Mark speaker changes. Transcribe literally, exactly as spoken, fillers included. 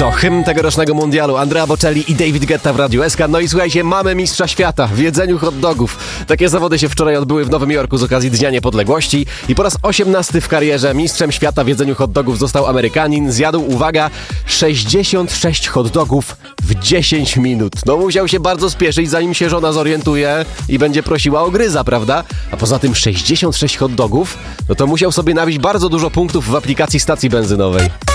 Speaker 1: To hymn tegorocznego mundialu. Andrea Bocelli i David Guetta w Radiu S K. No i słuchajcie, mamy mistrza świata w jedzeniu hot dogów. Takie zawody się wczoraj odbyły w Nowym Jorku z okazji Dnia Niepodległości i po raz osiemnasty w karierze mistrzem świata w jedzeniu hot dogów został Amerykanin. Zjadł, uwaga, sześćdziesiąt sześć hot dogów w dziesięć minut. No musiał się bardzo spieszyć, zanim się żona zorientuje i będzie prosiła o gryza, prawda? A poza tym sześćdziesiąt sześć hot dogów, no to musiał sobie nabić bardzo dużo punktów w aplikacji stacji benzynowej.